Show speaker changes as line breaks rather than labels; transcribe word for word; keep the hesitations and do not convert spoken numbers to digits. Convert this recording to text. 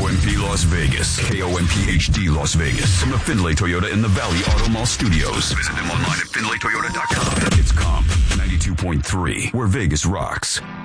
O M P Las Vegas. K O M P H D Las Vegas. From the Findlay Toyota in the Valley Auto Mall Studios. Visit them online at findlay toyota dot com. It's Comp ninety-two point three, where Vegas rocks.